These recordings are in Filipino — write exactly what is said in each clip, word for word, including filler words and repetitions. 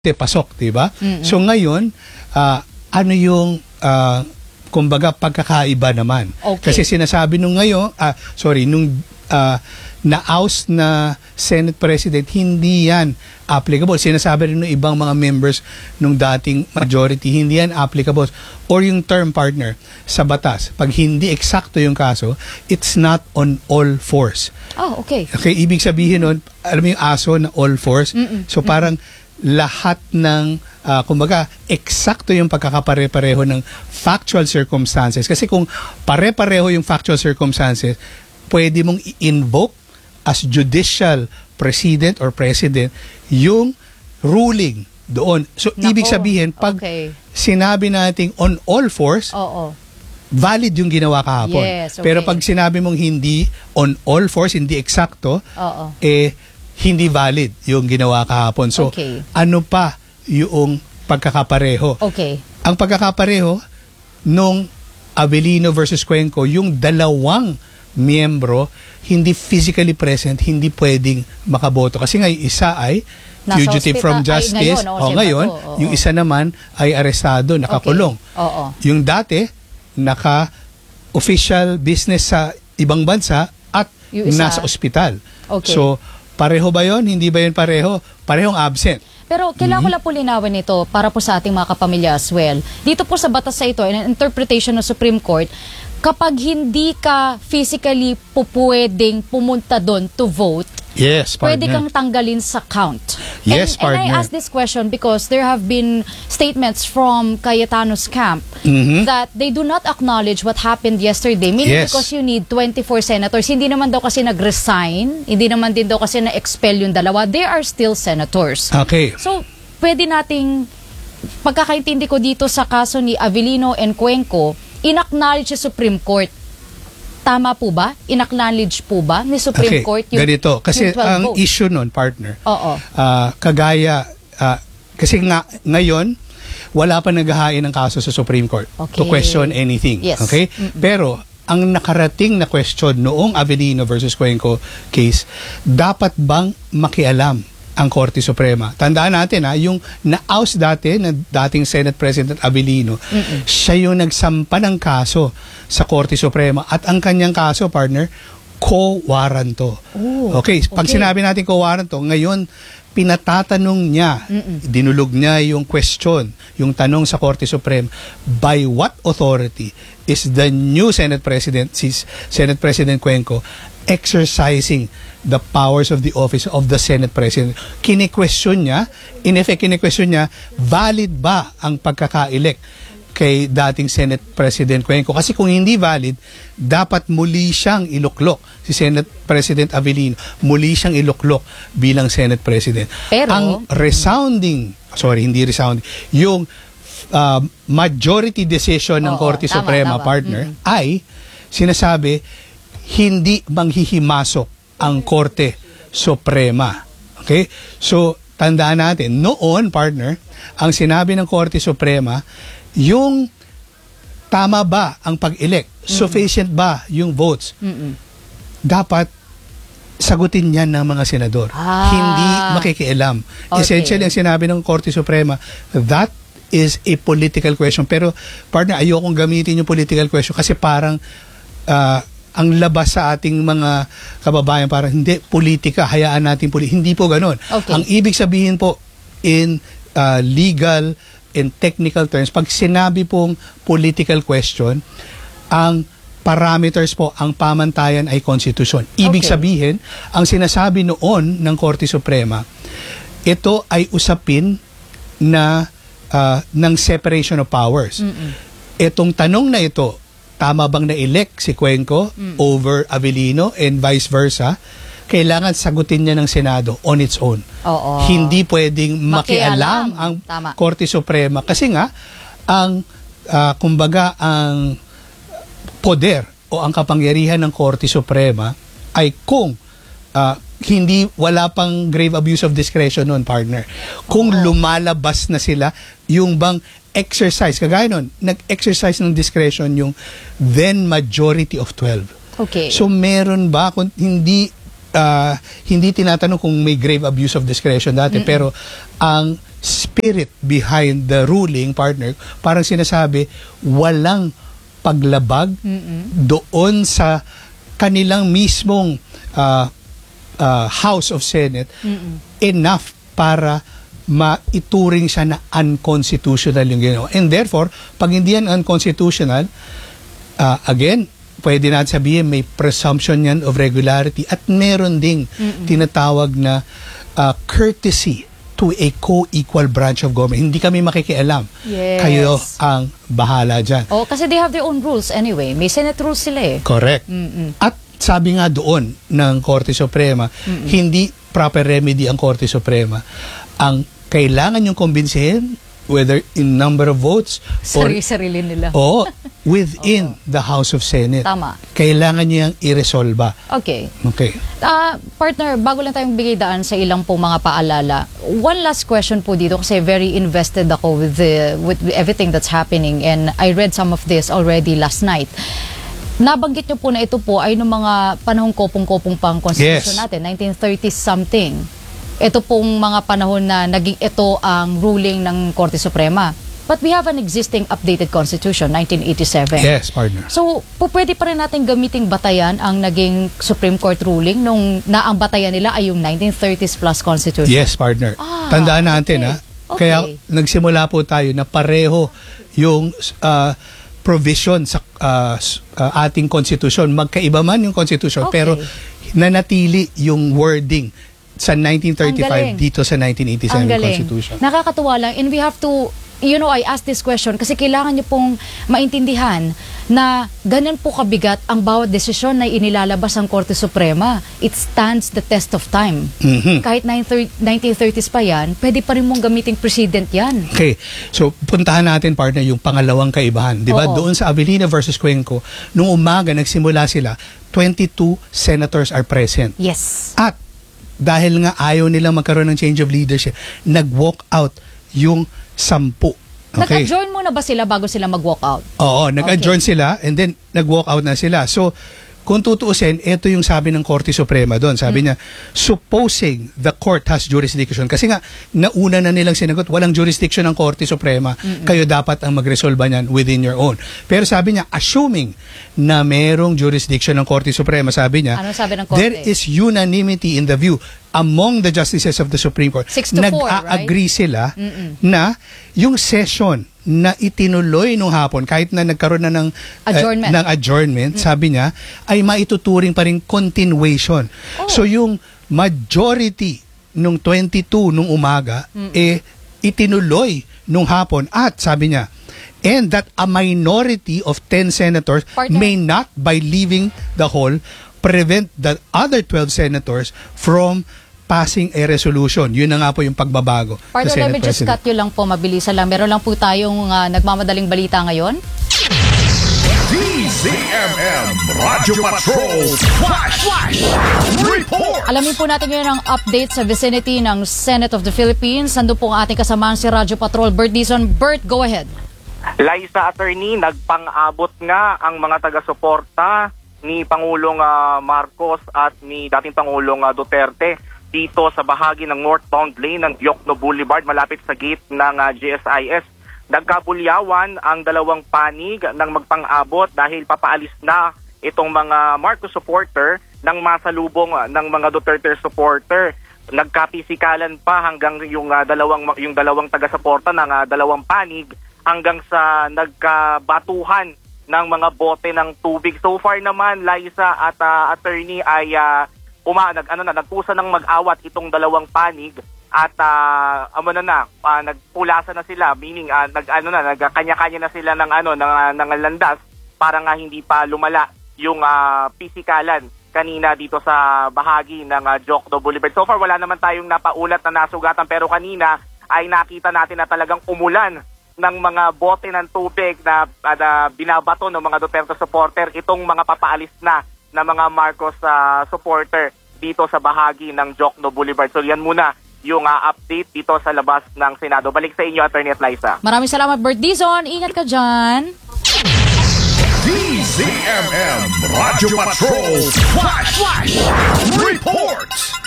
te pasok, di ba? Mm-mm. So ngayon, uh, ano yung uh, kumbaga pagkakaiba naman? Okay. Kasi sinasabi nung ngayon, uh, sorry, nung uh, na-oust na Senate President, hindi yan applicable. Sinasabi rin ng ibang mga members nung dating majority, hindi yan applicable. Or yung term partner sa batas, pag hindi eksakto yung kaso, it's not on all fours. Oh, okay. Okay, ibig sabihin nun, alam mo yung aso na all fours? Mm-mm. So parang lahat ng, uh, kumbaga, eksakto yung pagkakapare-pareho ng factual circumstances. Kasi kung pare-pareho yung factual circumstances, pwede mong i-invoke as judicial president or president yung ruling doon. So, Nako, ibig sabihin, pag okay. sinabi nating on all fours, Oo. valid yung ginawa kahapon. Yes, okay. Pero pag sinabi mong hindi on all fours, hindi eksakto, Oo. eh, hindi valid yung ginawa kahapon. So, Okay. ano pa yung pagkakapareho? Okay. Ang pagkakapareho nung Avellino versus Cuenco, yung dalawang miyembro hindi physically present, hindi pwedeng makaboto. Kasi nga yung isa ay Nasa fugitive hospital. from Ay, justice. ngayon, oo, o siya ngayon, ba to? Oo. yung isa naman ay arestado, nakakulong. Okay. Oo. Yung dati, naka-official business sa ibang bansa at Yung isa- nasa ospital. Okay. So, pareho ba yon? Hindi ba yun pareho? Parehong absent. Pero kailangan ko lang po linawin ito para po sa ating mga kapamilya as well. Dito po sa batas sa ito, in an interpretation ng Supreme Court, kapag hindi ka physically po pwedeng pumunta doon to vote, Yes, pwede partner. kang tanggalin sa count. Yes, and, and I partner. ask this question because there have been statements from Cayetano's camp Mhm. that they do not acknowledge what happened yesterday. Meaning Yes. because you need twenty-four senators. Hindi naman daw kasi nag-resign. Hindi naman din daw kasi na-expel yung dalawa. They are still senators. Okay. So, pwede nating, pagkakaintindi ko dito sa kaso ni Avellino and Cuenco, in-acknowledge sa Supreme Court. Tama po ba? In-acknowledge po ba ni Okay, Supreme Court yung ganito. Kasi yung twelve ang votes? issue nun, partner, Oo. ah, kagaya, ah, kasi nga, ngayon, wala pa naghahain ng kaso sa Supreme Court to Okay. question anything. Yes. Okay? Pero, ang nakarating na question noong Avellino versus Cuenco case, dapat bang makialam ang Korte Suprema? Tandaan natin ha, yung na-oust dati na dating Senate President Avellino, siya yung nagsampa ng kaso sa Korte Suprema at ang kanyang kaso, partner, co-warranto. Oh, okay, pag okay. sinabi natin co-warranto, ngayon pinatatanong niya, dinulog niya yung question, yung tanong sa Korte Suprema, by what authority is the new Senate President, si Senate President Cuenco, exercising the powers of the office of the Senate President? Kine-question niya, in effect, kine-question niya, valid ba ang pagkaka-elect kay dating Senate President Cuenco? Kasi kung hindi valid, dapat muli siyang iluklok. Si Senate President Avellino, muli siyang iluklok bilang Senate President. Pero, ang resounding, sorry, hindi resounding, yung uh, majority decision ng Oo, Korte tama, Suprema, tama. partner, ay sinasabi, hindi manghihimasok ang Korte Suprema. Okay? So, tandaan natin, noon, partner, ang sinabi ng Korte Suprema, yung tama ba ang pag-elect? Sufficient ba yung votes? Mm-mm. Dapat sagutin yan ng mga senador. Ah. Hindi makikialam. Okay. Essentially, ang sinabi ng Korte Suprema, that is a political question. Pero, partner, ayokong gamitin yung political question kasi parang uh, ang labas sa ating mga kababayan, parang hindi, politika, hayaan natin politika. Hindi po ganun. Okay. Ang ibig sabihin po in uh, legal in technical terms, pag sinabi pong political question, ang parameters po, ang pamantayan ay konstitusyon. Ibig Okay. sabihin, ang sinasabi noon ng Korte Suprema, ito ay usapin na uh, ng separation of powers. Mm-mm. Itong tanong na ito, tama bang na-elect si Cuenco Mm. over Avellino and vice versa, kailangan sagutin niya ng Senado on its own. Oo. Hindi pwedeng makialam Makialam. ang Tama. Korte Suprema kasi nga ang ah, kumbaga ang poder o ang kapangyarihan ng Korte Suprema ay kung ah, hindi wala pang grave abuse of discretion noon, partner. Kung lumalabas na sila yung bang exercise, kagaya nun, nag-exercise ng discretion yung then majority of twelve. Okay. So meron ba kung hindi uh, hindi tinatanong kung may grave abuse of discretion dati, Mm-mm. pero ang spirit behind the ruling, partner, parang sinasabi, walang paglabag Mm-mm. doon sa kanilang mismong uh, uh, House of Senate Mm-mm. enough para maituring siya na unconstitutional yung ginawa. And therefore, pag hindi yan unconstitutional, uh, again, pwede natin sabihin may presumption yan of regularity at meron ding Mm-mm. tinatawag na uh, courtesy to a co-equal branch of government. Hindi kami makikialam. Yes. Kayo ang bahala dyan. Oh, kasi they have their own rules anyway. May Senate rules sila eh. Correct. Mm-mm. At sabi nga doon ng Korte Suprema, Mm-mm. hindi proper remedy ang Korte Suprema. Ang kailangan yung kumbinsihin, whether in number of votes or sarili-sarili nila. o within the House of Senate. Tama. Kailangan niyang iresolba. Okay. Okay. Uh, partner, bago lang tayong bigay daan sa ilang pong mga paalala, one last question po dito kasi very invested ako with, the, with everything that's happening and I read some of this already last night. Nabanggit niyo po na ito po ay ng mga panahong kopong-kopong pang constitution Yes. natin, nineteen thirties something. Ito pong mga panahon na naging ito ang ruling ng Korte Suprema. But we have an existing updated constitution, nineteen eighty-seven. Yes, partner. So, po, pwede pa rin natin gamiting batayan ang naging Supreme Court ruling nung na ang batayan nila ay yung nineteen thirties plus constitution. Yes, partner. Ah, Tandaan natin, okay. ha? Okay. Kaya nagsimula po tayo na pareho yung uh, provision sa uh, uh, ating konstitusyon. Magkaiba man yung konstitusyon, Okay. pero nanatili yung wording sa nineteen thirty-five Ang galing. dito sa nineteen eighty-seven Ang galing. Constitution. Nakakatuwa lang. And we have to, you know, I asked this question kasi kailangan niyo pong maintindihan na ganun po kabigat ang bawat desisyon na inilalabas ng Korte Suprema. It stands the test of time. Mhm. Kahit nineteen thirties pa yan, pwede pa rin mong gamiting precedent yan. Okay. So, puntahan natin, partner, yung pangalawang kaibahan. Di ba? Oo. Doon sa Avelina versus Cuenco, nung umaga, nagsimula sila, twenty-two senators are present. Yes. At dahil nga ayaw nilang magkaroon ng change of leadership, nag-walk out yung sampu. Okay. Nag-adjourn muna ba sila bago sila mag-walk out? Oo, nag-adjourn sila and then nag-walk out na sila. So, kung tutuusin, ito yung sabi ng Korte Suprema doon. Sabi mm. niya, supposing the court has jurisdiction, kasi nga, nauna na nilang sinagot, walang jurisdiction ng Korte Suprema, Mm-mm. kayo dapat ang magresolba niyan within your own. Pero sabi niya, assuming na merong jurisdiction ng Korte Suprema, sabi niya, ano sabi ng Korte? there is unanimity in the view among the justices of the Supreme Court. Six to four, Nag-agree right? sila Mm-mm. na yung session na itinuloy nung hapon, kahit na nagkaroon na ng Adjournment. Uh, ng adjournment, mm. sabi niya, ay maituturing pa rin continuation. Oh. So yung majority nung twenty-two nung umaga, mm. eh itinuloy nung hapon at sabi niya, and that a minority of ten senators Partner. may not, by leaving the hall, prevent the other twelve senators from passing a resolution. Yun na nga po yung pagbabago. Partner, let me just cut you lang po, mabilisan lang. Meron lang po tayong uh, nagmamadaling balita ngayon. D Z M M Radyo Patrol Flash Flash Report. Alamin po natin ngayon ang update sa vicinity ng Senate of the Philippines. Nandun po ang ating kasamahan si Radyo Patrol, Bert Dizon. Bert, go ahead. Liza, attorney, nagpang-abot nga ang mga taga-suporta ni Pangulong uh, Marcos at ni dating Pangulong uh, Duterte dito sa bahagi ng northbound lane ng Diokno Boulevard malapit sa gate ng uh, G S I S. Nagkabulyawan ang dalawang panig ng magpang-abot dahil papaalis na itong mga Marcos supporter ng masalubong uh, ng mga Duterte supporter. Nagkapisikalan pa hanggang yung uh, dalawang yung dalawang taga-suporta ng uh, dalawang panig hanggang sa nagkabatuhan ng mga bote ng tubig. So far naman, Liza at uh, attorney ay uh, Uma, nag, ano na, nagpusa ng mag-awat itong dalawang panig at uh, ano na na, uh, nagpulasan na sila, meaning uh, nag, ano na, nagkanya-kanya na sila ng, ano, ng, ng landas para nga hindi pa lumala yung uh, pisikalan kanina dito sa bahagi ng uh, Diokno Boulevard. So far, wala naman tayong napaulat na nasugatan pero kanina ay nakita natin na talagang umulan ng mga bote ng tubig na, uh, na binabato ng mga Duterte supporter itong mga papaalis na na mga Marcos uh, supporter dito sa bahagi ng Diokno Boulevard. So yan muna yung uh, update dito sa labas ng Senado. Balik sa inyo, Attorney at Liza. Maraming salamat, Bert Dizon. Ingat ka dyan. D D Z M M Radyo Patrol Flash Flash Report.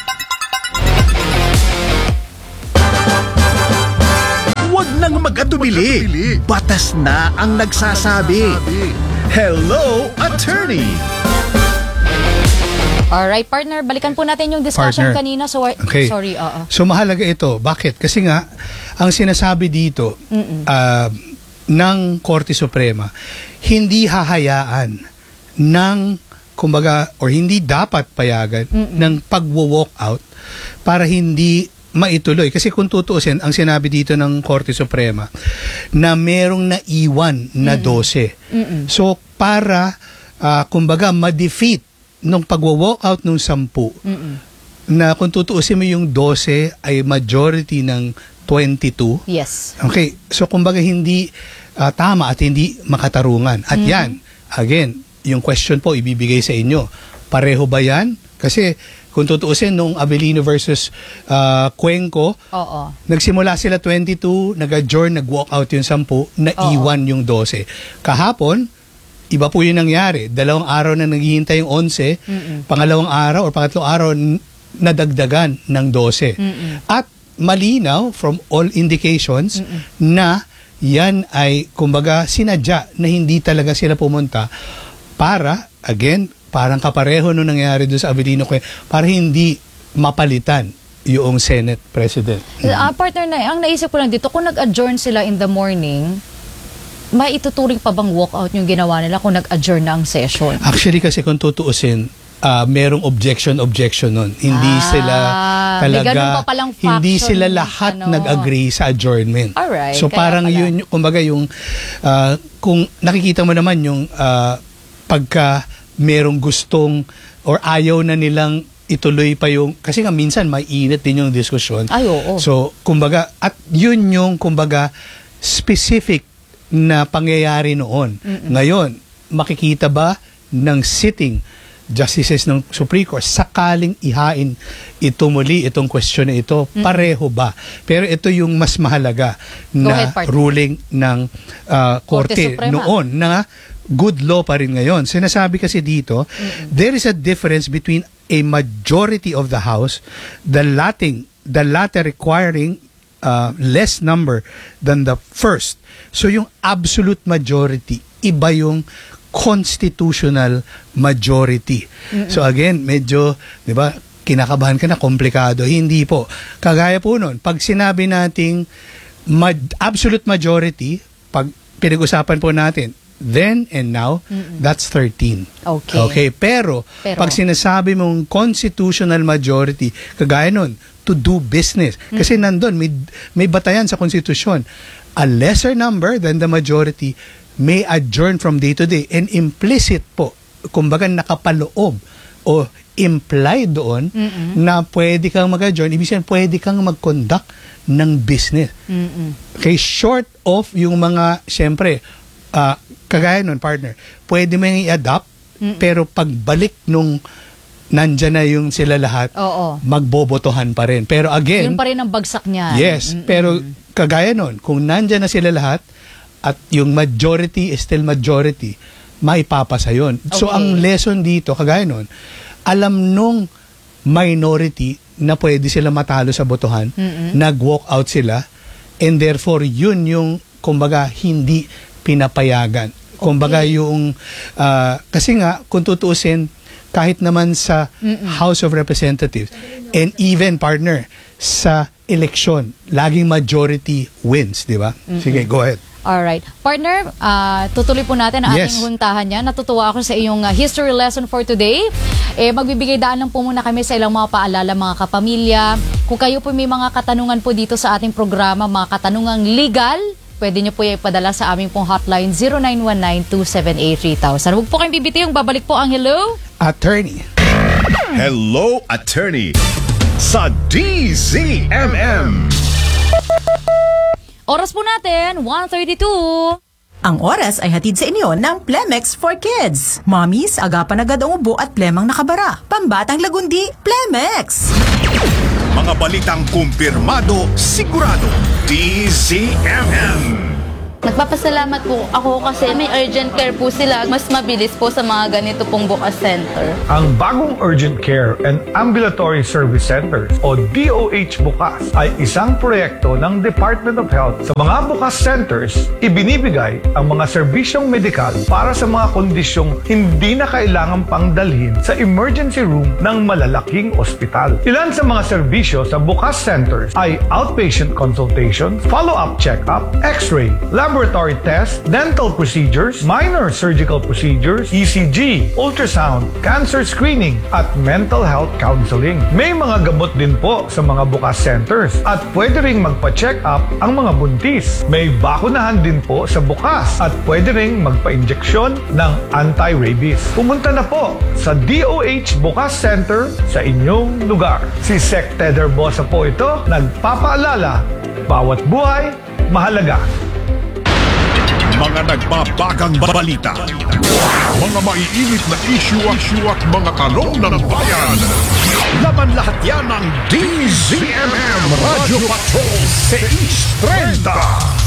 Huwag nang mag-atubili. Batas na ang nagsasabi. Hello, Attorney! Alright, partner, balikan po natin yung discussion Partner. kanina. So, Okay. sorry, oo. So mahalaga ito. Bakit? Kasi nga, ang sinasabi dito ah, ng Korte Suprema, hindi hahayaan ng, kumbaga, or hindi dapat payagan ng pagwo-walk out para hindi maituloy. Kasi kung tutuusin, ang sinabi dito ng Korte Suprema, na merong naiwan na dose. So, para, ah, kumbaga, ma-defeat nung pagwo-walk out nung sampu, na kung tutuusin mo yung dose ay majority ng twenty-two. Yes. Okay, so kumbaga hindi ah, tama at hindi makatarungan. At yan, again, yung question po ibibigay sa inyo. Pareho ba yan? Kasi kung tutuusin nung Abelino versus ah, Cuenco, Oo. nagsimula sila twenty-two, nag-adjourn, nag-walk out yung sampu, naiwan yung dose. Kahapon, iba po yung nangyari. Dalawang araw na naghihintay yung onse, pangalawang araw or pangatlong araw, n- nadagdagan ng dose. At malinaw from all indications na yan ay, kumbaga, sinadya na hindi talaga sila pumunta para, again, parang kapareho nung nangyari doon sa Abelino, para hindi mapalitan yung Senate President. Ah, partner, na, ang naisip ko lang dito, kung nag-adjourn sila in the morning, maituturing pa bang walkout yung ginawa nila kung nag-adjourn na ang session? Actually, kasi kung tutuusin, ah, merong objection objection nun. Hindi Ah, sila may ganun talaga, pa palang hindi faction, sila lahat ano. nag-agree sa adjournment. Alright, So kaya parang pala. yun, kumbaga yung, ah, kung nakikita mo naman yung ah, pagka merong gustong or ayaw na nilang ituloy pa yung, kasi nga minsan may init din yung diskusyon. Ay, oo. So, kumbaga, at yun yung, kumbaga, specific na pangyayari noon. Ngayon, makikita ba ng sitting justices ng Supreme Court sakaling ihain ito muli, itong question na ito, pareho ba? Pero ito yung mas mahalaga na ahead, partner. ruling ng ah, Korte Korte Suprema. noon na good law pa rin ngayon. Sinasabi kasi dito, there is a difference between a majority of the House, the latter, the latter requiring uh, less number than the first. So yung absolute majority, iba yung constitutional majority. So again, medyo, di ba, kinakabahan ka na, komplikado. Hindi po. Kagaya po nun, pag sinabi nating ma- absolute majority, pag pinag-usapan po natin, then and now, that's thirteen. Okay. Okay, pero, Pero- pag sinasabi mong constitutional majority, kagaya nun, to do business. Kasi nandun, may, may batayan sa konstitusyon. A lesser number than the majority may adjourn from day to day. And implicit po, kumbaga nakapaloob o implied doon na pwede kang mag-adjourn. Ibig sabihin, pwede kang mag-conduct ng business. Okay, short of yung mga, syempre, ah, kagaya nun, partner, pwede mo yung i-adapt, pero pagbalik nung nandyan na yung sila lahat, Oo. magbobotohan pa rin. Pero again, Yun pa rin ang bagsak niya. yes, pero kagaya nun, kung nandyan na sila lahat, at yung majority is still majority, maipapasa yun. So, Okay. ang lesson dito, kagaya nun, alam nung minority na pwede sila matalo sa botohan, nag-walk out sila, and therefore, yun yung, kumbaga, hindi pinapayagan. Kumbaga, yung, ah, kasi nga, kung tutuusin, kahit naman sa House of Representatives, and even, partner, sa election, laging majority wins, di ba? Sige, go ahead. Alright. Partner, ah, tutuloy po natin ang Yes. ating huntahan niya. Natutuwa ako sa iyong ah, history lesson for today. Eh, magbibigay daan lang po muna kami sa ilang mga paalala, mga kapamilya. Kung kayo po may mga katanungan po dito sa ating programa, mga katanungang legal, pwede niyo po ipadala sa aming pong hotline zero nine one nine two seven eight three thousand. Huwag po kayong bibitiw, babalik po ang hello. Attorney. Hello, Attorney sa D Z M M. Oras po natin, one thirty-two. Ang oras ay hatid sa inyo ng Plemex for Kids. Mommies, agapan agad ang ubo at plemang nakabara. Pambatang lagundi, Plemex! Mga balitang kumpirmado, sigurado. D Z M M. Nagpapasalamat po ako kasi may urgent care po sila. Mas mabilis po sa mga ganito pong Bukas Center. Ang bagong Urgent Care and Ambulatory Service Centers o D O H Bukas ay isang proyekto ng Department of Health. Sa mga Bukas Centers, ibinibigay ang mga serbisyong medikal para sa mga kondisyong hindi na kailangan pang dalhin sa emergency room ng malalaking ospital. Ilan sa mga serbisyo sa Bukas Centers ay outpatient consultation, follow-up check-up, x-ray, laboratory tests, dental procedures, minor surgical procedures, E C G, ultrasound, cancer screening, at mental health counseling. May mga gamot din po sa mga Bukas Centers at pwede ring magpa-check up ang mga buntis. May bakunahan din po sa Bukas at pwede ring magpa-injeksyon ng anti-rabies. Pumunta na po sa D O H Bukas Center sa inyong lugar. Si Sec Teder Bosa po ito, nagpapaalala, bawat buhay, mahalaga. Mga nagbabagang balita. Mga maiinit na issue at issue at mga tanong ng bayan. Laman lahat yan ng D Z M M Radio Patrol six thirty.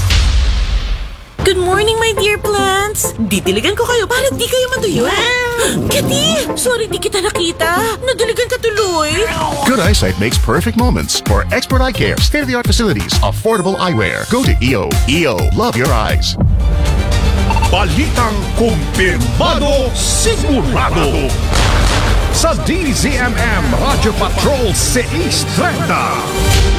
Good morning, my dear plants! Didiligan ko kayo para di kayo matuyo. Kitty! Sorry di kita nakita. Nadiligan ka tuloy. Good eyesight makes perfect moments. For expert eye care, state-of-the-art facilities, affordable eyewear. Go to E O. E O, love your eyes. Balitang kumpirmado, sigurado. Sa D Z M M Radio Patrol six thirty.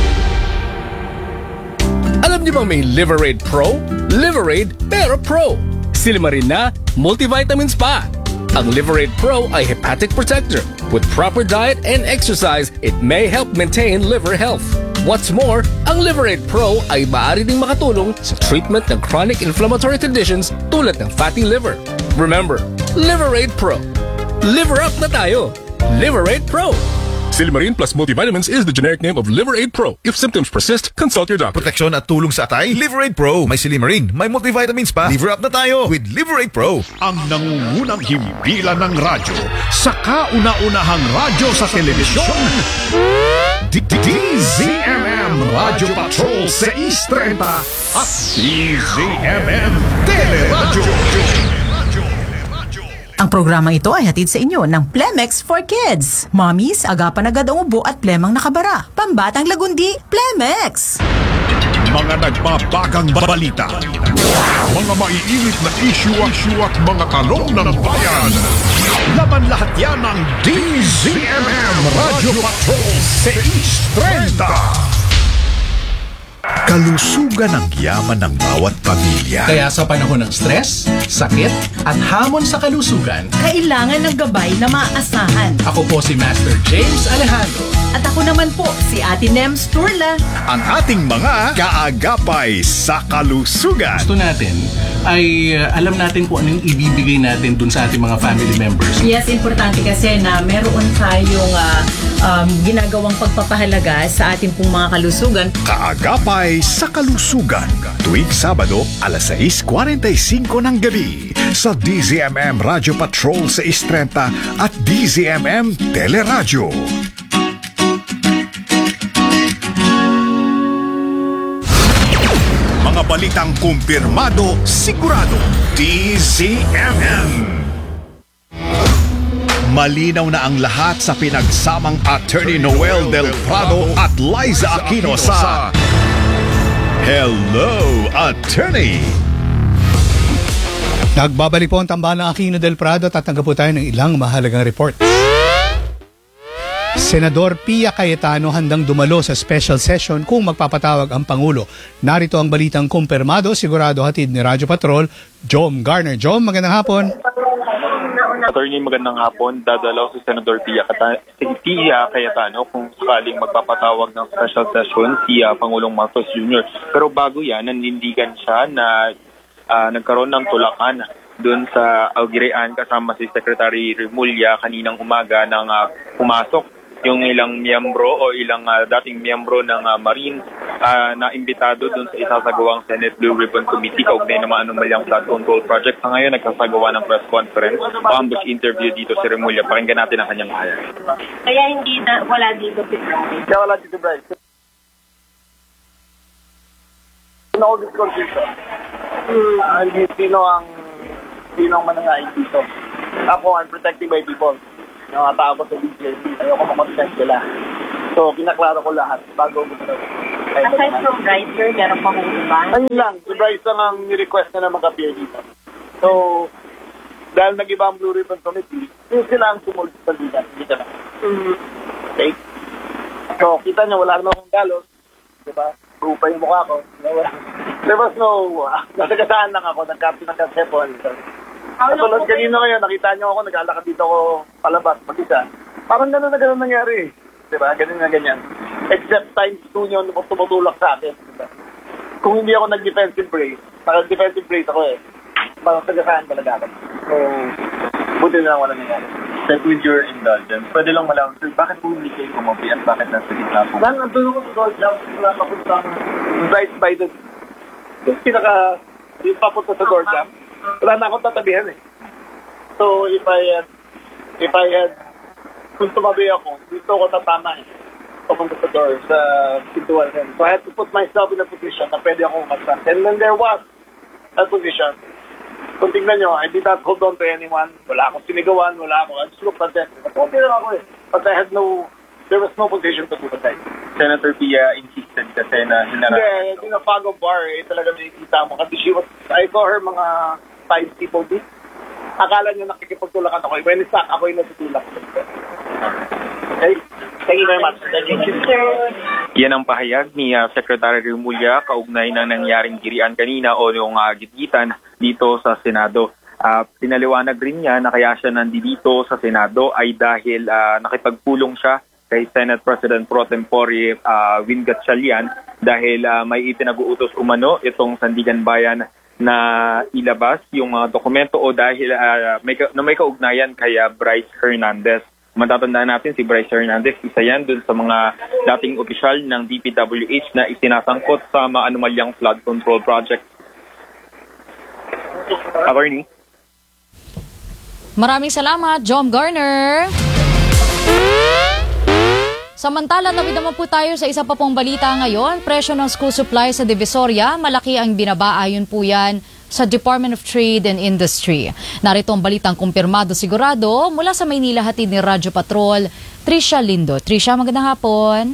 Alam niyo bang may Liverade Pro? Liverade pero Pro. Silimarin na, multivitamins pa. Ang Liverade Pro ay hepatic protector. With proper diet and exercise, it may help maintain liver health. What's more, ang Liverade Pro ay maaari ding makatulong sa treatment ng chronic inflammatory conditions tulad ng fatty liver. Remember, Liverade Pro. Liver up na tayo. Liverade Pro. Silimarin plus multivitamins is the generic name of Liverade Pro. If symptoms persist, consult your doctor. Proteksyon at tulong sa atay, Liverade Pro. May Silimarin, may multivitamins pa. Liver up na tayo with Liverade Pro. Ang nangungunang himpilan ng radyo sa kauna-unahang radyo sa telebisyon. D Z M M Radio Patrol six thirty at D Z M M Teleradyo. Ang programa ito ay hatid sa inyo ng Plemex for Kids. Mommies, agapan agad ang ubo at plemang nakabara. Pambatang lagundi, Plemex! Mga nagbabagang balita. Mga maiinit na issue at issue at mga tanong ng bayan. Laman lahat yan ng D Z M M Radio Patrol six thirty. Kalusugan ang yaman ng bawat pamilya. Kaya sa panahon ng stress, sakit, at hamon sa kalusugan, kailangan ng gabay na maaasahan. Ako po si Master James Alejandro. At ako naman po si Ate Nems Turla. Ang ating mga kaagapay sa kalusugan. Gusto natin ay uh, alam natin kung anong ibibigay natin dun sa ating mga family members. Yes, importante kasi na meron tayong uh, um, ginagawang pagpapahalaga sa ating pong mga kalusugan. Kaagapay sa kalusugan. Tuwing Sabado, alas sais kuwarenta y singko ng gabi sa D Z M M Radio Patrol six thirty at D Z M M Teleradyo. Mga balitang kumpirmado, sigurado, D Z M M. Malinaw na ang lahat sa pinagsamang Attorney Noel Del Prado at Liza Aquino sa Hello, Attorney! Nagbabalik po ang tambahan ng Aquino Del Prado at tatanggap po tayo ng ilang mahalagang report. Senador Pia Cayetano handang dumalo sa special session kung magpapatawag ang Pangulo. Narito ang balitang kumpirmado, sigurado hatid ni Radyo Patrol, Jom Garner. Jom, magandang hapon. Attorney, magandang hapon. Dadalaw si Senador Pia, Kata- Pia Cayetano kung sakaling magpapatawag ng special session si uh, Pangulong Marcos Junior Pero bago yan, nanindigan siya na uh, nagkaroon ng tulakan doon sa Aguirrean kasama si Secretary Remulla kaninang umaga nang uh, pumasok yung ilang miyembro o ilang uh, dating miyembro ng uh, Marines uh, na imbitado doon sa isasagawang Senate Blue Ribbon Committee kaugnay naman anomalyang flood control project. Sa ngayon, nagsasagawa ng press conference o ambush interview dito si Remulla. Pakinggan natin ang kanyang hayag. Kaya hindi na wala dito si Bryce. Kaya wala dito Bryce. No disconfusion. uh, hindi sino ang sino ang manangain dito. Ako, I'm protected by people. Yung mga tao ko sa D J C, ayoko makontent sila. So, kinaklaro ko lahat bago mo na. Aside from Bryce, sir, meron pa kong iba? Ayun lang, si Bryce lang ang ni-request na na mag-appear dito. So, dahil nag-iba ang Blue Ribbon Committee, yun sila ang sumulot sa liga. Hindi ka na. Mm-hmm. Okay? So, kita nyo, wala naman akong galos. Diba? Grupa yung mukha ko. There was no, uh, nasagasaan lang ako, nag-captain ng Kasepon. Katulad kanina ngayon, nakita nyo ako, nag-alakad dito ako palabas, mag-isa. Parang gano'n na gano'n nangyari. Diba? Ganyan na ganyan. Except times two nyo, kung tumutulak sa akin. Diba? Kung hindi ako nag-defensive brace, nag-defensive brace ako eh. Parang sagasaan talaga ako. So, buti na lang wala nangyari. Set with your indulgence, pwede lang malaman, sir, bakit po hindi kayo kumabi at bakit nasa gitna po? Lang, ang tulong ko sa gold jump, wala papunta right by the, yung pinaka, yung papunta sa door jump, wala na akong tatabihan eh. So, if I had, if I had, kung tumabi ako, dito ako tatama eh. Papunta sa door, sa pintuan. So, I had to put myself in a position na pwede akong umatras. And when there was a position, kung tingnan nyo, I did not hold on to anyone. Wala akong sinigawan, wala akong, I just looked at them. Patuloy lang ako eh. But I had no, there was no position to do that. Senator Pia insisted kasi na hinarap. Hindi, yung napagong bar eh, talaga nakikita mo. Kasi she was, I saw her mga five people deep. Akala nyo nakikipagtulakan ako. When it's not, ako yung natutulak. Okay? Thank you very much. Thank you. Yan ang pahayag ni uh, Secretary Remulla kaugnay ng nangyaring girian kanina o yung uh, gitgitan dito sa Senado. Uh, pinaliwanag rin niya na kaya siya nandito sa Senado ay dahil uh, nakipagpulong siya kay Senate President Pro Tempore uh, Win Gatchalian dahil uh, may ipinag-uutos umano itong Sandigan Bayan na ilabas yung mga uh, dokumento o dahil uh, may, na may kaugnayan kay uh, Bryce Hernandez. Matatandaan natin si Bryce Hernandez, isa yan dun sa mga dating opisyal ng D P W H na isinasangkot sa mga anomalyang flood control project. Attorney. Maraming salamat, Jom Garner. Samantala, tawid naman po tayo sa isa pa pong balita ngayon. Presyo ng school supply sa Divisoria, malaki ang binaba, ayon po yan sa Department of Trade and Industry. Narito ang balitang kumpirmado sigurado mula sa Maynila, hatid ni Radyo Patrol, Trisha Lindo. Trisha, magandang hapon.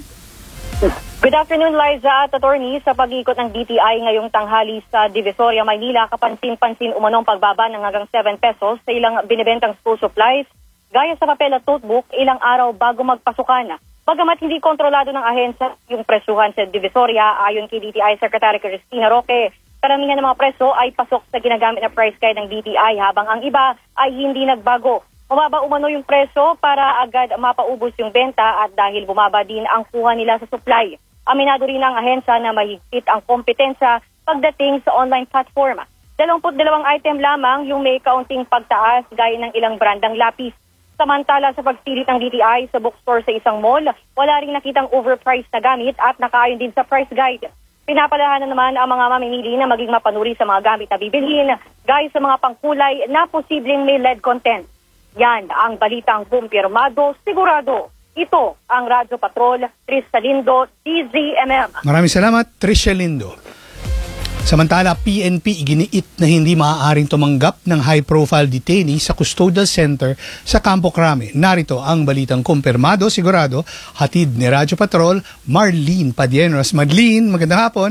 Good afternoon, Liza at attorney. Sa pag-iikot ng D T I ngayong tanghali sa Divisoria, Maynila, kapansin-pansin umanong pagbaba ng hanggang seven pesos sa ilang binibentang school supplies, gaya sa papel at notebook, ilang araw bago magpasukan. Bagamat hindi kontrolado ng ahensya yung presyuhan sa Divisoria, ayon kay D T I Secretary Cristina Roque, karamihan ng mga preso ay pasok sa ginagamit na price guide ng D T I habang ang iba ay hindi nagbago. Bumaba umano yung preso para agad mapaubos yung benta at dahil bumaba din ang kuha nila sa supply. Aminado rin ang ahensya na mahigpit ang kompetensya pagdating sa online platform. Dalawamput dalawang item lamang yung may kaunting pagtaas gaya ng ilang brandang lapis. Samantala sa pagsilit ng D T I sa bookstore sa isang mall, wala ring nakitang overpriced na gamit at nakaayon din sa price guide. Pinapalahanan naman ang mga mamimili na maging mapanuri sa mga gamit na bibilhin, gaya sa mga pangkulay na posibleng may lead content. Yan ang balitang kumpirmado, sigurado. Ito ang Radyo Patrol, Trisha Lindo, D Z M M. Maraming salamat, Trisha Lindo. Samantala, P N P iginiit na hindi maaaring tumanggap ng high-profile detainee sa custodial center sa Campo Crame. Narito ang balitang kumpirmado, sigurado, hatid ni Radyo Patrol, Marlene Padienos. Marlene, magandang hapon.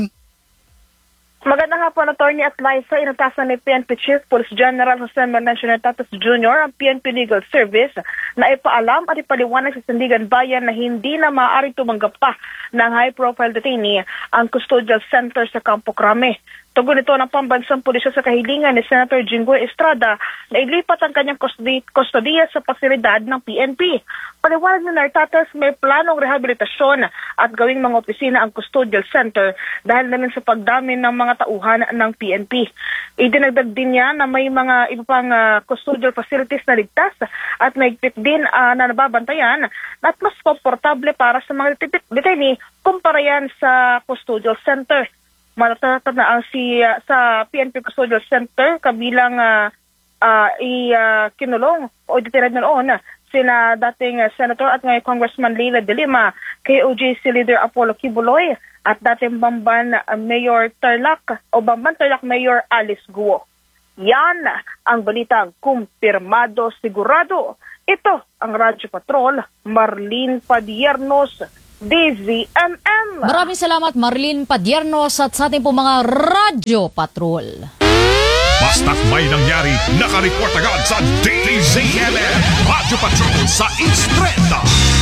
Magandang hapon, Attorney at Liza. Inatasan ni P N P Chief Police General Jose Menacio Tatas Junior ang P N P Legal Service na ipaalam at ipaliwanag sa Sandigan Bayan na hindi na maaaring tumanggap pa ng high-profile detainee ang custodial center sa Campo Crame. Tugon ito ng pambansang pulisya sa kahilingan ni Senator Jinggoy Estrada na ilipat ang kanyang kustodiya sa pasilidad ng P N P. Paliwanag ni Nartatas, may planong rehabilitasyon at gawing mga opisina ang custodial center dahil na rin sa pagdami ng mga tauhan ng P N P. Idinagdag din niya na may mga iba pang uh, custodial facilities na ligtas at mahigpit din uh, na nababantayan at mas komportable para sa mga detainee kumpara yan sa custodial center. Matatandaan si uh, sa P N P Custodial Center kabilang uh, uh, i-kinulong uh, o detired na noon sina dating uh, Senator at ngayon Congressman Leila de Lima, K O J C Leader Apollo Kibuloy, at dating Bamban uh, Mayor Tarlac o Bamban Tarlac Mayor Alice Guo. Yan ang balitang kumpirmado sigurado. Ito ang Radyo Patrol, Marlene Padiernos, D Z M M. Maraming salamat Marlene Padiernos at sa ating po mga Radyo Patrol. Basta't may nangyari, nakareport agad sa D Z M M Radyo Patrol sa Istreta.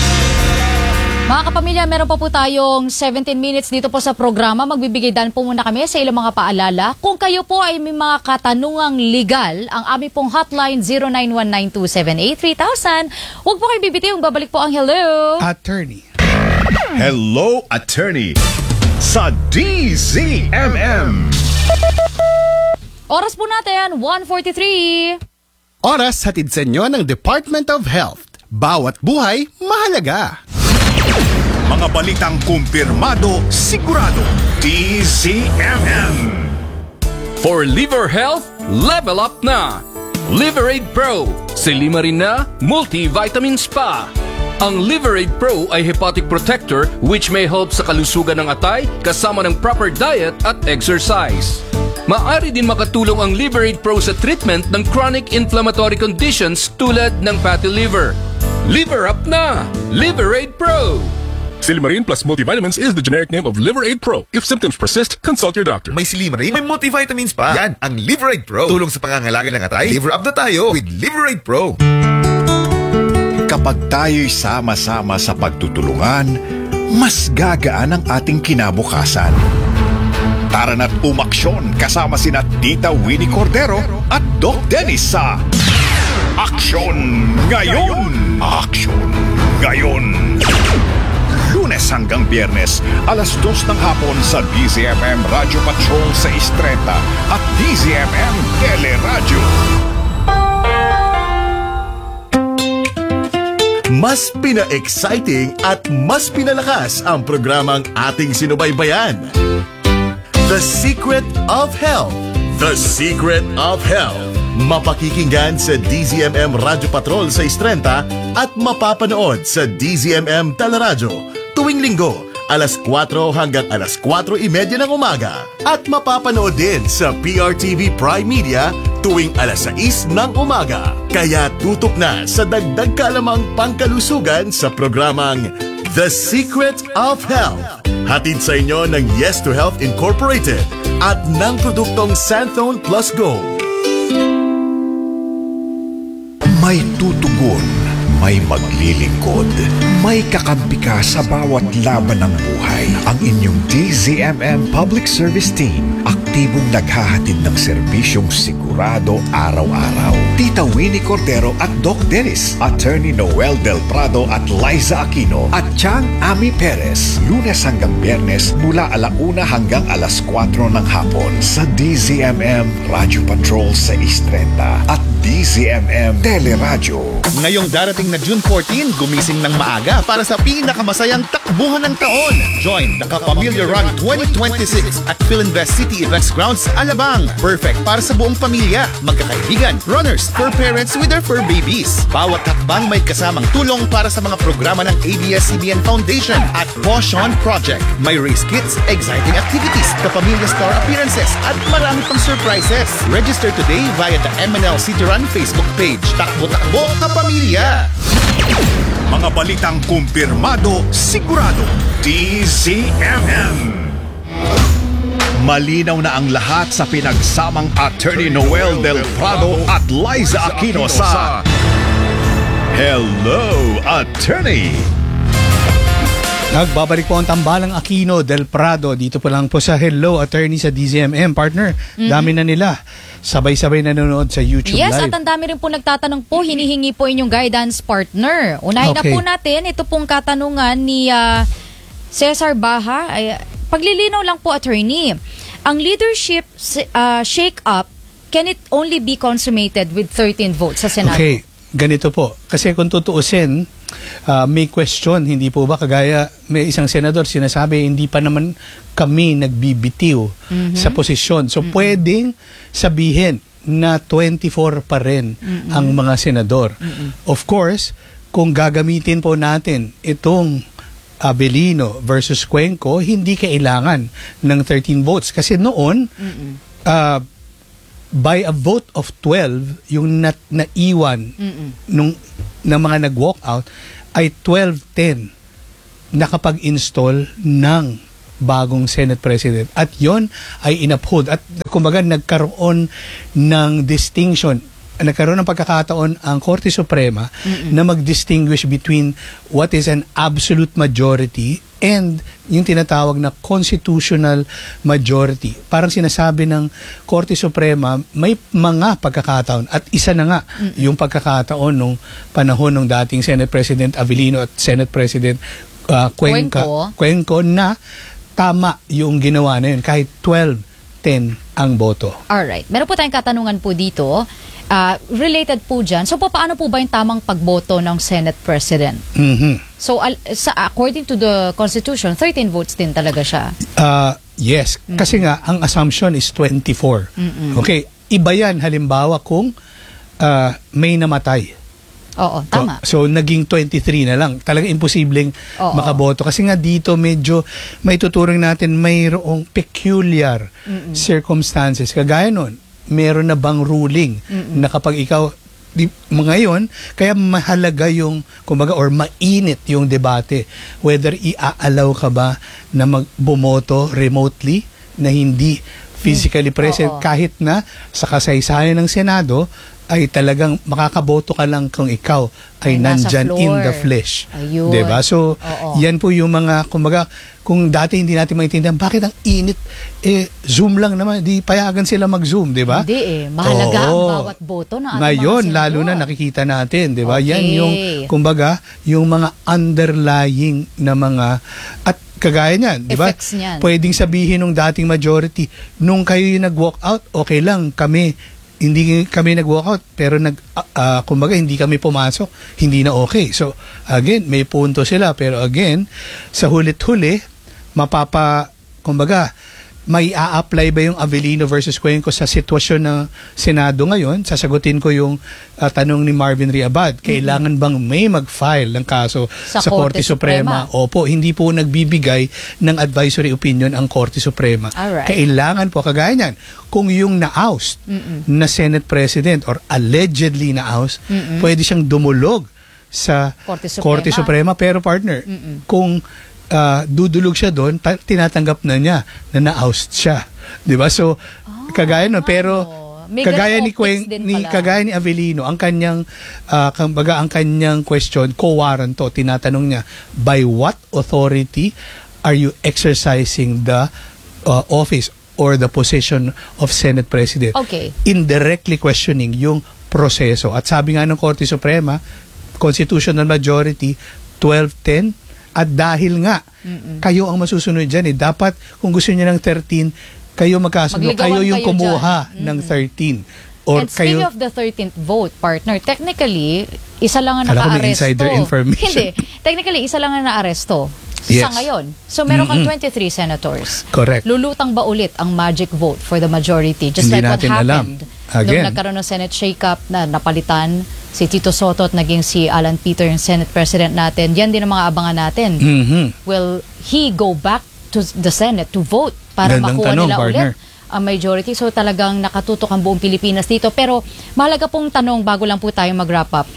Mga kapamilya, meron pa po tayong seventeen minutes dito po sa programa. Magbibigay dan po muna kami sa ilang mga paalala. Kung kayo po ay may mga katanungang legal, ang aming pong hotline zero nine one nine two seven eight three thousand. Huwag po kayo bibitiw, babalik po ang hello. Attorney. Hello, Attorney sa D Z M M. Oras po natin, one forty-three. Oras hatid sa inyo ng Department of Health. Bawat buhay, mahalaga. Mga balitang kumpirmado, sigurado, D Z M M. For liver health, level up na! Liverade Pro, silima rin na multivitamins pa. Ang Liverade Pro ay hepatic protector which may help sa kalusugan ng atay kasama ng proper diet at exercise. Maaari din makatulong ang Liverade Pro sa treatment ng chronic inflammatory conditions tulad ng fatty liver. Liver up na! Liverade Pro! Silimarin plus multivitamins is the generic name of Liverade Pro. If symptoms persist, consult your doctor. May Silimarin, may multivitamins pa. Yan, ang Liverade Pro. Tulong sa pangangalaga ng atay. Liver up na tayo with Liverade Pro. Kapag tayo'y sama-sama sa pagtutulungan, mas gagaan ang ating kinabukasan. Tara na't umaksyon kasama sina Tita Winnie Cordero at Doc Dennis sa Aksyon Ngayon! Aksyon Ngayon! Lunes hanggang Biyernes, alas dos ng hapon sa D Z M M Radyo Patrol sa Istreta at D Z M M Teleradyo. Mas pina-exciting at mas pinalakas ang programang ating sinubaybayan. The Secret of Health. The Secret of Health. Mapakikinggan sa D Z M M Radyo Patrol sa Istreta at mapapanood sa D Z M M Teleradyo tuwing linggo, alas kwatro hanggang alas kwatro imedya ng umaga. At mapapanood din sa P R T V Prime Media tuwing alas sais ng umaga. Kaya tutok na sa dagdag kalamang pangkalusugan sa programang The Secret of Health. Hatid sa inyo ng Yes to Health Incorporated at ng produktong Santhone Plus Gold. May tutugon, may maglilingkod, may kakampi ka sa bawat laban ng buhay. Ang inyong D Z M M Public Service Team, aktibong naghahatid ng serbisyong sigurado araw-araw. Tita Winnie Cordero at Doc Dennis, Attorney Noel Del Prado at Liza Aquino, at Chang Ami Perez, Lunes hanggang Biyernes mula alauna hanggang alas kwatro ng hapon sa D Z M M Radyo Patrol sa Istreta at D Z M M Teleradyo. Ngayong darating na June fourteen, gumising ng maaga para sa pinakamasayang takbuhan ng taon. Join the Kapamilya Run twenty twenty-six at Philinvest City Events Grounds, Alabang. Perfect para sa buong pamilya, magkakaibigan, runners, fur parents with their fur babies. Bawat hakbang may kasamang tulong para sa mga programa ng A B S C B N Foundation at Poshon Project. May race kits, exciting activities, Kapamilya Star appearances at marami pang surprises. Register today via the M N L City Run Facebook page. Takbo-takbo, Kapamilya! Mga balitang kumpirmado, sigurado, D Z M M. Malinaw na ang lahat sa pinagsamang Attorney Noel Del Prado at Liza Aquino sa Hello, Attorney! Nagbabalik po ang tambalang Aquino Del Prado. Dito po lang po sa Hello, Attorney sa D Z M M. Partner, mm-hmm. Dami na nila. Sabay-sabay nanonood sa YouTube yes, Live. Yes, at ang dami rin po nagtatanong po, hinihingi po inyong guidance partner. Unahin okay. na po natin, ito pong katanungan ni uh, Cesar Baha. Ay, paglilinaw lang po, Attorney. Ang leadership uh, shake-up, can it only be consummated with thirteen votes sa Senado? Okay, ganito po. Kasi kung tutuusin, uh, may question, hindi po ba? Kagaya may isang senador sinasabi, hindi pa naman kami nagbibitiw mm-hmm. sa posisyon. So, mm-hmm. pwedeng sabihin na twenty-four pa rin mm-hmm. ang mga senador. Mm-hmm. Of course, kung gagamitin po natin itong Abilino versus Cuenco, hindi kailangan ng thirteen votes. Kasi noon, uh, by a vote of twelve, yung na, naiwan nung, ng mga nag-walk out, ay twelve ten nakapag-install ng bagong Senate President. At yon ay inuphold. At kumbaga nagkaroon ng distinction, nagkaroon ng pagkakataon ang Korte Suprema Mm-mm. na mag-distinguish between what is an absolute majority and yung tinatawag na constitutional majority. Parang sinasabi ng Korte Suprema, may mga pagkakataon at isa na nga Mm-mm. yung pagkakataon nung panahon ng dating Senate President Abilino at Senate President uh, Cuenca, Cuenco. Cuenco na tama yung ginawa na yun kahit twelve ten ang boto. Alright. Meron po tayong katanungan po dito. Uh, related po dyan. So, paano po ba yung tamang pagboto ng Senate President? Mm-hmm. So, al- sa, according to the Constitution, thirteen votes din talaga siya. Uh, yes. Mm-hmm. Kasi nga, ang assumption is twenty-four. Mm-hmm. Okay. Iba yan, halimbawa, kung uh, may namatay. Oo, tama. So, so naging twenty-three na lang. Talaga imposibleng Oo. makaboto. Kasi nga dito medyo may tuturing natin mayroong peculiar Mm-mm. circumstances. Kagaya nun, meron na bang ruling Mm-mm. na kapag ikaw, di, ngayon, kaya mahalaga yung, kumbaga, or mainit yung debate. Whether i-allow ka ba na magbumoto remotely, na hindi physically present, Oo. kahit na sa kasaysayan ng Senado, ay talagang makakaboto ka lang kung ikaw ay, ay nandyan in the flesh. Ayun. Diba? So, Oo. yan po yung mga, kumbaga, kung dati hindi natin maintindihan, bakit ang init? Eh, Zoom lang naman, di payagan sila mag-Zoom, di ba? Hindi eh. Mahalaga Oo. ang bawat boto na ating Ngayon, mga lalo na nakikita natin, di ba? Okay. Yan yung, kumbaga, yung mga underlying na mga, at kagaya niyan, di ba? Effects niyan. Pwedeng sabihin ng dating majority, nung kayo yung nag-walk out, okay lang, kami, hindi kami nag-walk out, pero nag, uh, uh, kumbaga, hindi kami pumasok, hindi na okay. So, again, may punto sila, pero again, sa hulit-huli, mapapa, kumbaga, may a-apply ba yung Abilino versus Cuenco sa sitwasyon ng Senado ngayon? Sasagutin ko yung uh, tanong ni Marvin Riabad. Kailangan bang may mag-file ng kaso sa, sa Korte Suprema? Suprema? Opo, hindi po nagbibigay ng advisory opinion ang Korte Suprema. Alright. Kailangan po, kagaya niyan, kung yung na-oust Mm-mm. na Senate President or allegedly na-oust, Mm-mm. pwede siyang dumulog sa Korte Suprema, Korte Suprema pero partner, Mm-mm. kung Uh, dudulog siya doon, ta- tinatanggap na niya na na-oust siya. 'Di ba? So, oh, kagaya no, pero May kagaya ni, Quen- ni kagaya ni Abilino, ang kanyang uh, kumbaga ang kanyang question, co-warrant to, tinatanong niya, by what authority are you exercising the uh, office or the position of Senate President? Okay. Indirectly questioning yung proseso. At sabi nga ng Korte Suprema, constitutional majority twelve ten. At dahil nga, Mm-mm. kayo ang masusunod dyan eh. Dapat, kung gusto niyo ng thirteen, kayo magkasundo. Kayo yung kayo kumuha ng thirteen. Or And speaking kayo, of the thirteenth vote, partner, technically, isa lang ang naka-aresto. insider information. Hindi. Technically, isa lang ang na-aresto. Yes. Sa ngayon. So, meron kang Mm-mm. twenty-three senators. Correct. Lulutang ba ulit ang magic vote for the majority? Just Hindi like what happened nung nagkaroon ng Senate shake-up na napalitan si Tito Soto at naging si Alan Peter yung Senate President natin. Yan din ang mga abangan natin. Mm-hmm. Will he go back to the Senate to vote para Gandang makuha tanong, nila partner. ulit ang majority? So talagang nakatutok ang buong Pilipinas dito. Pero mahalaga pong tanong bago lang po tayo mag-wrap up.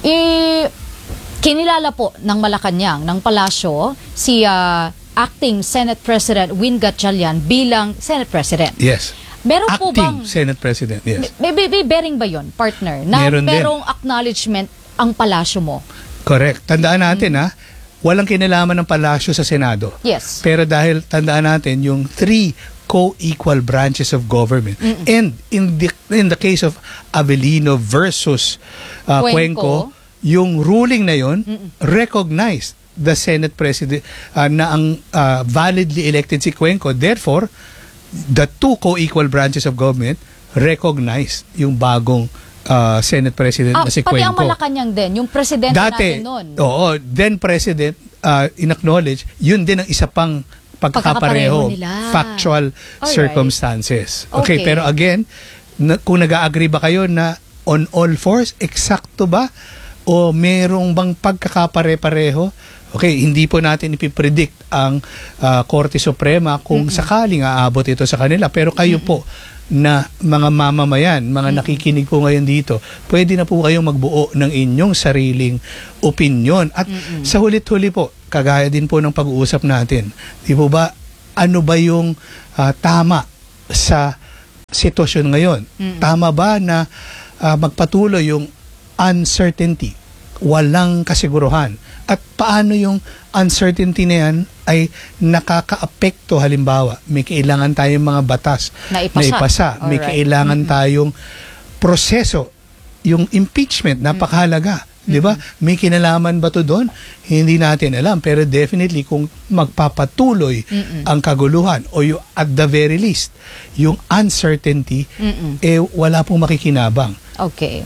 Eh, kinilala po ng Malacanang, ng Palasyo, si uh, Acting Senate President Win Gatchalian bilang Senate President. Yes. Meron Acting po bang Senate President, yes. May, may, may bearing ba yun, partner? Na Meron merong din. acknowledgement ang palasyo mo? Correct. Tandaan natin mm-hmm. ha, walang kinalaman ng palasyo sa Senado. Yes. Pero dahil tandaan natin yung three co-equal branches of government. Mm-hmm. And in the in the case of Abilino versus uh, Cuenco, yung ruling na yun mm-hmm. recognized the Senate President uh, na ang uh, validly elected si Cuenco. Therefore, the two co-equal branches of government recognize yung bagong uh, Senate President ah, na si Cuenco. Pati ang Malacanang din, yung presidente Dati, natin noon. Oo, then President, uh, in-acknowledge, yun din ang isa pang pagkakapareho, factual Alright. circumstances. Okay, okay, pero again, na, kung nag-agree ba kayo na on all fours, eksakto ba? O merong bang pagkakapare-pareho? Okay, hindi po natin ipipredict ang uh, Korte Suprema kung mm-hmm. sakaling aabot ito sa kanila. Pero kayo mm-hmm. po na mga mamamayan, mga mm-hmm. nakikinig po ngayon dito, pwede na po kayong magbuo ng inyong sariling opinyon. At mm-hmm. sa hulit-huli po, kagaya din po ng pag-uusap natin, di po ba, ano ba yung uh, tama sa sitwasyon ngayon? Mm-hmm. Tama ba na uh, magpatuloy yung uncertainty, walang kasiguruhan? At paano yung uncertainty na yan ay nakaka-apekto? Halimbawa, may kailangan tayong mga batas na ipasa. Na ipasa. May kailangan mm-hmm. tayong proseso. Yung impeachment, napakahalaga. Mm-hmm. Di ba? May kinalaman ba to doon? Hindi natin alam. Pero definitely, kung magpapatuloy mm-hmm. ang kaguluhan o yung, at the very least, yung uncertainty, mm-hmm. eh wala pong makikinabang. Okay.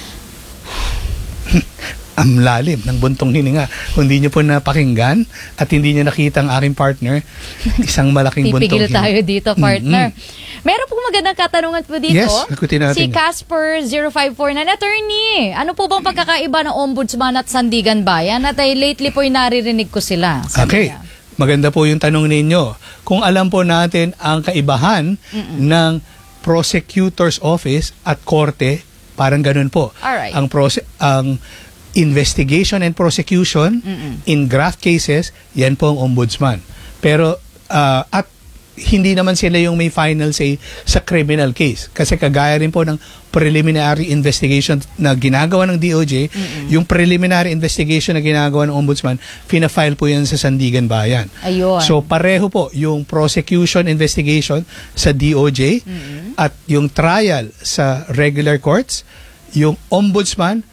Ang lalim ng buntong hininga. Kung hindi nyo po napakinggan at hindi nyo nakita ang aking partner, isang malaking buntong hininga. Pipigil tayo dito, partner. Mm-hmm. Meron pong magandang katanungan po dito. Yes, nakutin natin. Si Casper zero five four nine, attorney, ano po bang pagkakaiba ng Ombudsman at Sandigan Bayan? At ay lately po yung naririnig ko sila. Okay. Maganda po yung tanong ninyo. Kung alam po natin ang kaibahan Mm-mm. ng Prosecutor's Office at Korte, parang ganun po. Alright. Ang prose- ang investigation and prosecution Mm-mm. in graft cases, yan po ang ombudsman. Pero uh, at hindi naman sila yung may final say sa criminal case. Kasi kagaya rin po ng preliminary investigation na ginagawa ng D O J, Mm-mm. yung preliminary investigation na ginagawa ng ombudsman, fina-file po yan sa Sandigan Bayan. Ayun. So pareho po yung prosecution investigation sa D O J Mm-mm. at yung trial sa regular courts, yung ombudsman,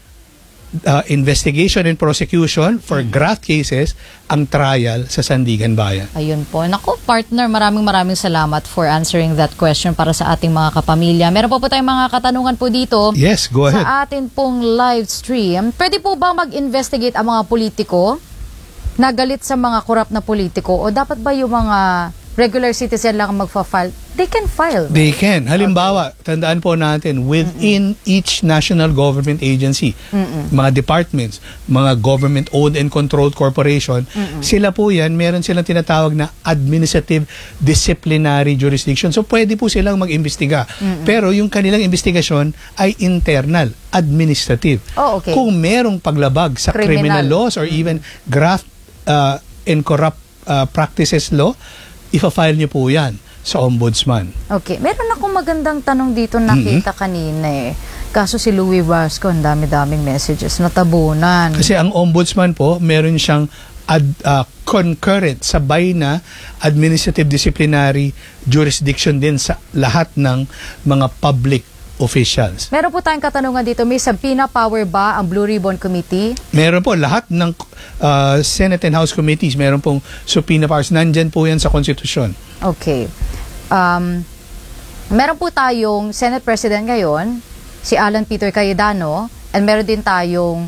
Uh, investigation and prosecution for mm. graft cases, ang trial sa Sandigan Bayan. Ayun po. Naku, partner, maraming maraming salamat for answering that question para sa ating mga kapamilya. Meron po po tayong mga katanungan po dito. Yes, go ahead. Sa atin pong live stream. Pwede po ba mag-investigate ang mga politiko na galit sa mga corrupt na politiko? O dapat ba yung mga regular citizen lang magfa-file? They can file. Right? They can. Halimbawa, okay. Tandaan po natin, within Mm-mm. each national government agency, Mm-mm. mga departments, mga government-owned and controlled corporation, Mm-mm. sila po yan, meron silang tinatawag na administrative disciplinary jurisdiction. So, pwede po silang mag-imbestiga. Mm-mm. Pero yung kanilang investigasyon ay internal, administrative. Oh, okay. Kung merong paglabag sa criminal, criminal laws or Mm-mm. even graft uh, and corrupt uh, practices law, ifa-file niyo po yan sa ombudsman. Okay. Meron akong magandang tanong dito nakita mm-hmm. kanina eh. Kaso si Louie Vasco, ang dami-daming messages, natabunan. Kasi ang ombudsman po, meron siyang ad, uh, concurrent, sabay na administrative disciplinary jurisdiction din sa lahat ng mga public officials. Meron po tayong katanungan dito, may subpoena power ba ang Blue Ribbon Committee? Meron po, lahat ng uh, Senate and House committees, meron pong subpoena powers. Nandyan po yan sa konstitusyon. Okay. Um, meron po tayong Senate President ngayon, si Alan Peter Cayetano, and meron din tayong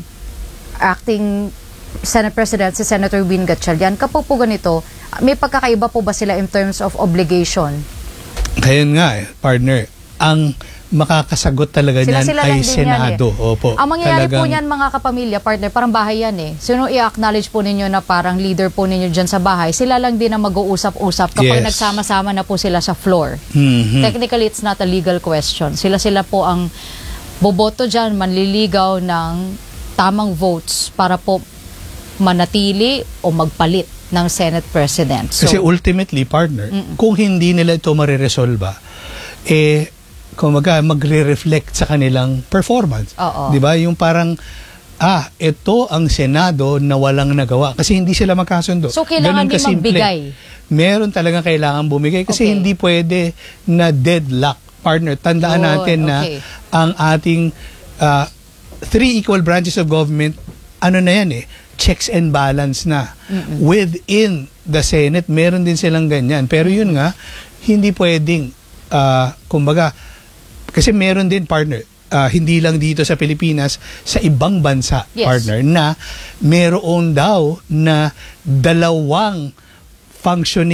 acting Senate President, si Senator Win Gatchalian. Kapag po ganito, may pagkakaiba po ba sila in terms of obligation? Kaya nga eh, partner, ang makakasagot talaga sila, niyan sila ay Senado. Yan, eh. Opo. Ang mangyayari talagang... po niyan mga kapamilya, partner, parang bahay yan eh. Sino i-acknowledge po ninyo na parang leader po ninyo dyan sa bahay, sila lang din ang mag-uusap-usap kapag yes. nagsama-sama na po sila sa floor. Mm-hmm. Technically, it's not a legal question. Sila-sila po ang boboto dyan, manliligaw ng tamang votes para po manatili o magpalit ng Senate President. So, kasi ultimately, partner, mm-mm. kung hindi nila ito mariresolba, eh, kumaga magre-reflect sa kanilang performance. Oo. 'Di ba? Yung parang ah, ito ang Senado na walang nagawa kasi hindi sila magkasundo. So kailangan din magbigay. Meron talagang kailangan bumigay kasi okay. hindi pwede na deadlock, partner. Tandaan Yun, natin na okay. ang ating uh, three equal branches of government, ano na yan eh, checks and balance na. Mm-mm. Within the Senate, meron din silang ganyan. Pero yun nga, hindi pwedeng uh, kumbaga kasi meron din, partner, uh, hindi lang dito sa Pilipinas, sa ibang bansa, yes. partner, na meron daw na dalawang functioning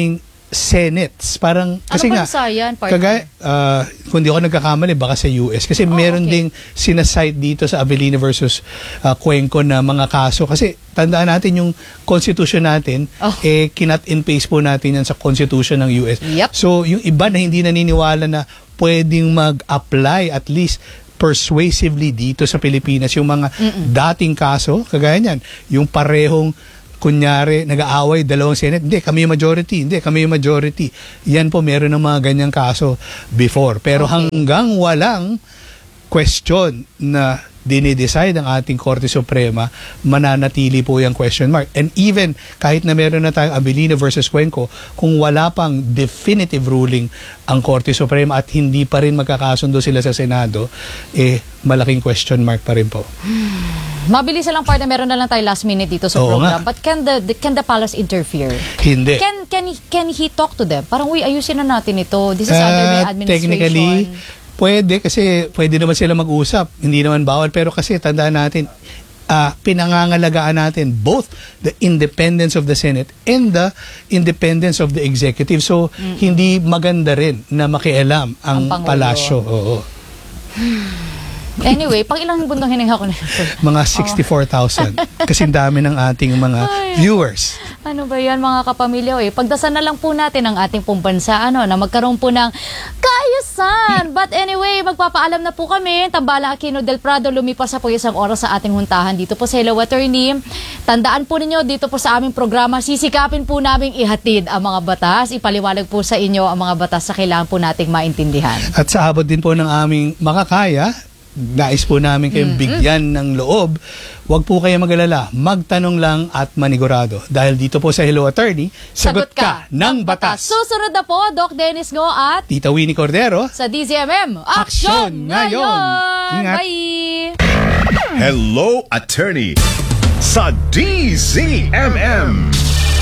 Senates. Parang, kasi ano nga, ba yan, partner? kagaya, uh, kung di ako nagkakamali, baka sa U S. Kasi Oh, meron okay. ding sinasite dito sa Avellino versus uh, Cuenco na mga kaso. Kasi tandaan natin yung constitution natin, Oh. eh, kinat and paste po natin yan sa constitution ng U S. Yep. So, yung iba na hindi naniniwala na pwedeng mag-apply at least persuasively dito sa Pilipinas yung mga Mm-mm. dating kaso, kagaya niyan, yung parehong kunyari, nag-aaway, dalawang Senate, hindi, kami yung majority, hindi, kami yung majority. Yan po, meron ng mga ganyang kaso before. Pero Okay. hanggang walang question na dinidecide ang ating Korte Suprema, mananatili po yung question mark. And even, kahit na meron na tayong Avellino versus Cuenco, kung wala pang definitive ruling ang Korte Suprema at hindi pa rin magkakasundo sila sa Senado, eh, malaking question mark pa rin po. Mabilis lang part na meron na lang tayo last minute dito sa Oo program. nga. But can the, the can the palace interfere? Hindi. Can can he, can he talk to them? Parang, uy, ayusin na natin ito. This is under my Uh, administration. Technically, pwede kasi pwede naman sila mag-usap. Hindi naman bawal. Pero kasi tandaan natin, uh, pinangangalagaan natin both the independence of the Senate and the independence of the executive. So, Mm-mm. hindi maganda rin na makialam ang, Ang Pangulo. palasyo. Oo. Anyway, pang ilang bundong hininga ko na. Mga sixty-four thousand. Kasing dami ng ating mga Ay. viewers. Ano ba yan mga kapamilya? Eh, pagdasan na lang po natin ang ating pong bansa ano, na magkaroon po ng kaayusan. But anyway, magpapaalam na po kami. Tambala Aquino del Prado, lumipas sa po isang oras sa ating huntahan dito po sa Hello Attorney. Tandaan po ninyo dito po sa aming programa, sisikapin po namin ihatid ang mga batas, ipaliwanag po sa inyo ang mga batas na kailangan po nating maintindihan. At sa abot din po ng aming makakaya, nais po namin kayong bigyan ng loob. Huwag po kayo mag-alala. Magtanong lang at manigurado. Dahil dito po sa Hello Attorney, sagot, ka, ng batas. Susunod na po, Doc Dennis Go at Tita Winnie Cordero, sa D Z M M. Aksyon Aksyon ngayon! ngayon! Ingat. Bye! Hello, Attorney sa D Z M M.